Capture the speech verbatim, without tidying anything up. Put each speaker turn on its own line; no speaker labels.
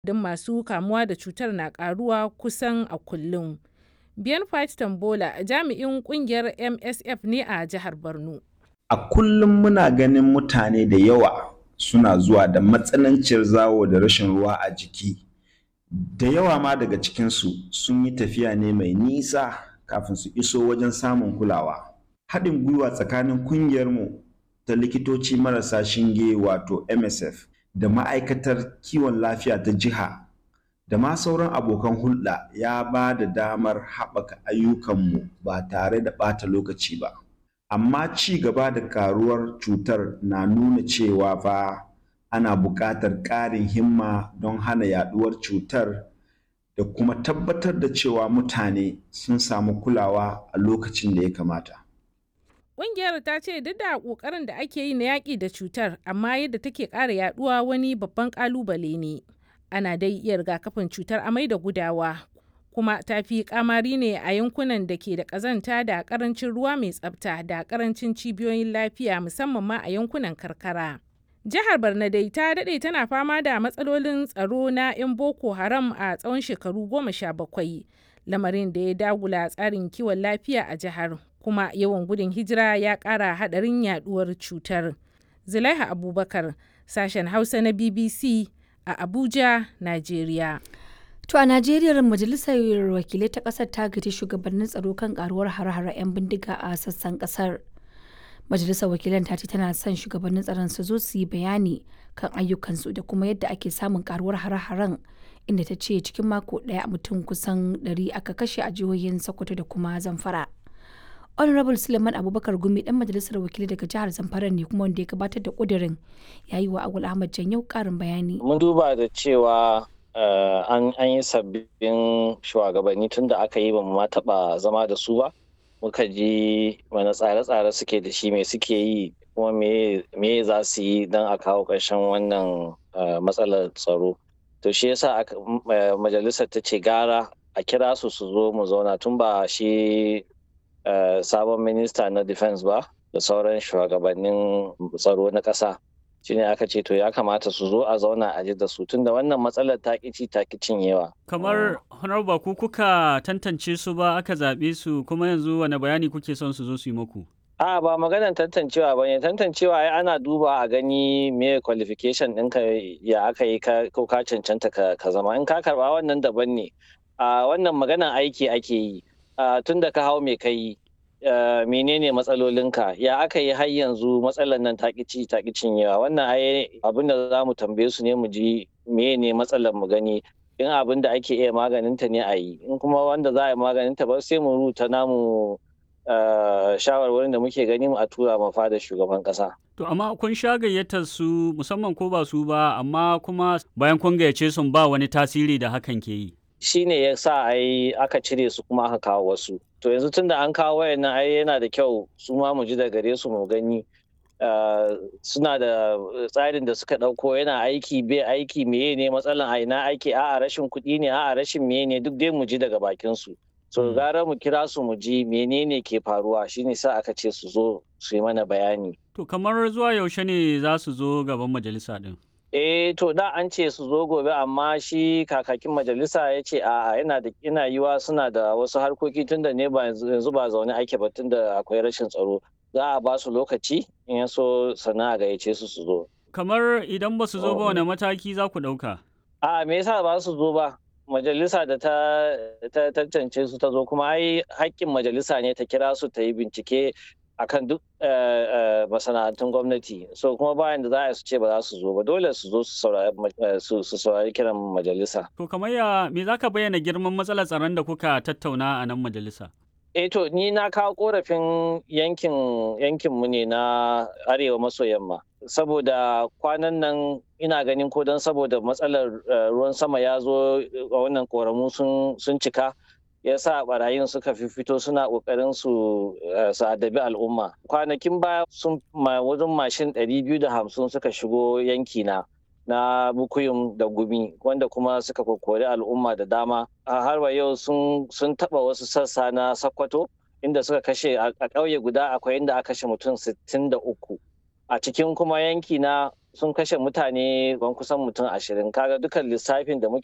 Adadin masu kamuwa da cutar na karuwa kusan a kullum. Biyan Fight Tambola jami'in kungiyar M S F ne a jihar Borno.
A kullum muna ganin mutane da yawa suna zuwa da matsananciyar zawo da rashin ruwa a jiki. Da yawa ma daga cikinsu sun yi tafiya ne mai nisa kafin su iso wajen samun kulawa. Haɗin gwiwa tsakanin kungiyarmu ta likitoci marasa shinge wato M S F da ma'aikatar kiwon lafiya ta jiha da ma sauran abokan hulɗa ya ba da damar haɓaka ayyukanmu ba tare da ɓata lokaci ba. Amma ci gaba da karuwar cutar na nuna cewa fa ana buƙatar ƙarin himma don hana yaɗuwar cutar da kuma tabbatar da cewa mutane sun samu kulawa a lokacin da ya kamata.
Ƙungiyar ta ce duk da ƙoƙarin da ake yi na yaƙi da cutar, amma yadda take ƙara yaɗuwa wani babban ƙalubale ne. Ana dai iya rigakafin cutar amai da gudawa, kuma ta fi ƙamari ne a yankunan da ke da ƙazanta da ƙarancin ruwa mai tsafta da ƙarancin cibiyoyin lafiya musamman ma a yankunan karkara. Jihar Borno dai ta daɗe tana fama da matsalolin tsaro na 'yan Boko Haram a tsawon shekaru goma sha bakwai, lamarin da ya dagula tsarin kiwon lafiya a jihar. Kuma yawan gudun hijira ya ƙara haɗarin yaɗuwar cutar. Zulaiha Abubakar, sashen Hausa na B B C a Abuja, Najeriya.
To a Najeriya majalisar wakilai ta ƙasar ta gaji shugabannin tsaro kan karuwar hare-hare 'yan bindiga a sassan ƙasar. Majalisar wakilan ta ce tana son shugabannin tsaron su zo su yi bayani kan ayyukansu da kuma yadda ake samun karuwar hare-haren, inda ta ce cikin mako ɗaya mutum kusan ɗari aka kashe a jihohin Sokoto da kuma Zamfara. Honorable Suleiman Abubakar Gumi dan majalisar wakilai daga jihar Zamfara ne kuma wanda ya gabatar da kudirin, ya yi wa Agul Ahmad Janyau karin bayani.
Mun duba da cewa uh, an, an yi sabbin shugabanni tun da aka yi ba mu ma taɓa zama da su ba. Muka ji wani tsare-tsare suke da shi mai suke yi kuma me za su yi don a kawo ƙarshen wannan uh, matsalar tsaro. To shi yasa uh, majalisar ta ce gara a kira su su zo mu zauna tun ba shi Uh, sabon minista na defense ba da sauran shugabannin tsaro na ƙasa shine aka ce to ya kamata su zo a zauna a ji da su tunda wannan matsalar ta ƙici ta cinyewa.
Kamar honorable ku kuka tantance su ba aka zaɓe su kuma yanzu wani bayani kuke son su zo su yi muku?
A ba maganar tantancewa ba ne, tantancewa ai ana duba a gani me qualification ɗinka ya aka yi ko ka cancanta ka zama, in ka karɓa wannan daban ne. A wannan maganar aiki ake yi. Uh, tun da ka hau mai kai uh, menene matsalolinka ya aka yi har yanzu matsalar nan takici takicin yawa wannan ai abin da za mu tambaye su ne mu ji menene matsalar mu gani in abin da ake iya maganinta ne a yi in kuma wanda za a yi maganinta ba sai mu rubuta namu uh, shawarwarin da muke gani a tura ma fada shugaban kasa.
To amma kun sha gayyatar su musamman ko ba su ba amma kuma bayan kun gayyace sun ba wani tasiri da hakan ke yi.
Shi ne ya sa ai aka cire su kuma aka kawo wasu. To yanzu tun da an kawo wayannan ai yana da kyau su ma mu ji da gare su mu gani suna da tsarin da suka ɗauko yana aiki bai aiki meye ne matsalan a ina aiki a'a rashin kuɗi ne a'a rashin meye ne duk dai mu ji daga bakin su. So gara mu kira su mu ji menene ke faruwa shine sa aka ce su zo su yi mana bayani.
To kamar zuwa yaushe ne za su zo gaban majalisa din?
Eh to da an ce su zo gobe amma shi kakakin majalisa ya ce a yana da ina yiwa suna da wasu harkoki tunda ne ba yanzu ba zaune ake ba tunda akwai rashin tsaro za a ba su lokaci in ya so sana a gayyace su su zo.
Kamar idan ba su zo ba wani mataki za ku ɗauka?
A me yasa ba su zo ba? Majalisa da ta tantance su ta zo kuma ai haƙƙin majalisa ne ta kira su ta yi bincike akan duk masana'antun gwamnati so kuma bayan da za a su ce ba za su zo ba dole su zo su saurari kiran majalisa.
To kamar ya me za ka bayyana girman matsalar tsaron da kuka tattauna a nan majalisa?
Eh to ni na kawo korafin yankin yankin mu ne na arewa maso yamma saboda kwanan nan ina ganin ko don saboda matsalar ruwan sama ya zo a wannan koramu sun cika ya sa barayin suka fito suna kokarin su su adabi al'umma kwanakin baya sun wajen mashin ɗari biyu da hamsin suka shigo yanki na na Bukuyum da Gumi wanda kuma suka kokori al'umma da dama a har wa yau sun sun taba wasu sassa na Sokoto inda suka kashe a ƙauye guda akwai inda aka kashe mutum sittin da uku a cikin kuma yanki na sun kashe mutane ban kusan mutum ashirin kaga dukan lissafin da muke